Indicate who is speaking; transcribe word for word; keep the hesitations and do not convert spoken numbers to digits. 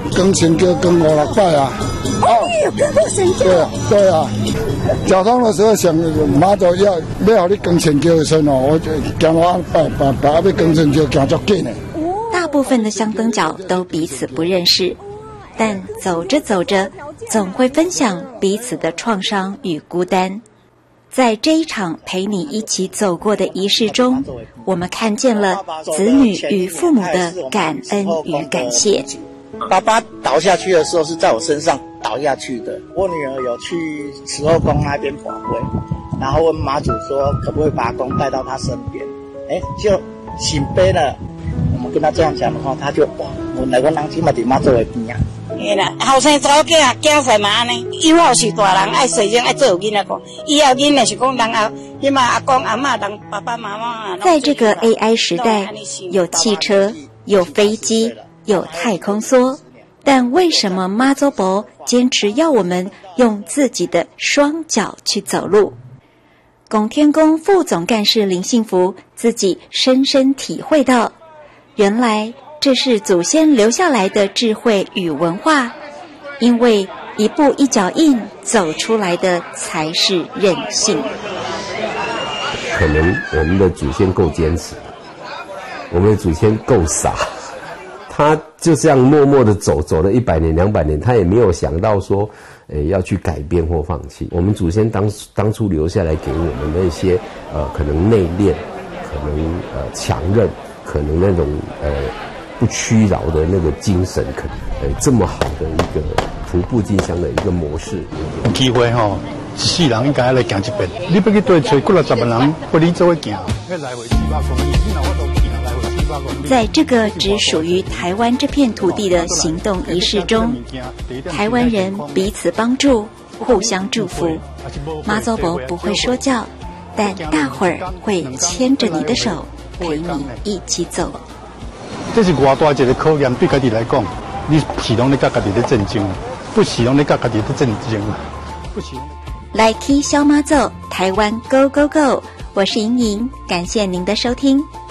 Speaker 1: 跟神轎跟五六摆啊。
Speaker 2: 哦，你有跟过神轎？
Speaker 1: 对啊，对啊。交通的时候想妈祖要要你跟神轎的时候，我就行路拜拜拜，要跟神轎行足紧的。
Speaker 3: 大部分的香灯脚都彼此不认识，但走着走着，总会分享彼此的创伤与孤单。在这一场陪你一起走过的仪式中，我们看见了子女与父母的感恩与感谢。
Speaker 4: 爸爸倒下去的时候是在我身上倒下去的。我女儿有去慈后宫那边法会，然后问妈祖说可不可以把公带到她身边，哎，就醒悲了。我们跟她这样讲的话，她就哇，原来我人起码伫妈祖的边啊。
Speaker 5: 嘿啦，后生查某囝啊，囝婿嘛安尼，以后是大人爱细心爱做有囡仔讲，以后囡仔是讲人后，起码阿公阿嬷人爸爸妈妈。
Speaker 3: 在这个 A I 时代，有汽车，有飞机，有太空梭，但为什么妈祖婆坚持要我们用自己的双脚去走路？拱天宫副总干事林幸福自己深深体会到，原来这是祖先留下来的智慧与文化，因为一步一脚印走出来的才是韧性。
Speaker 6: 可能我们的祖先够坚持，我们的祖先够傻，他就这样默默的走，走了一百年、两百年，他也没有想到说，诶，要去改变或放弃。我们祖先当当初留下来给我们那些呃，可能内敛，可能呃强韧，可能那种呃。不屈饶的那个精神，可呃这么好的一个徒步进香的一个模式。
Speaker 7: 有机会吼，一世人应该来行一遍。你要去对找几六十万人陪你做伙行，那来回七百公里，你若我都行来回七百公里。
Speaker 3: 在这个只属于台湾这片土地的行动仪式中，台湾人彼此帮助，互相祝福。妈祖婆不会说教，但大伙儿会牵着你的手，陪你一起走。
Speaker 7: 这是偌大一个考验，对家己来讲，你是拢咧甲家己咧战争，不是拢咧甲家己咧战争啊，不是。
Speaker 3: 来去小马走，台湾 Go Go Go！ 我是莹莹，感谢您的收听。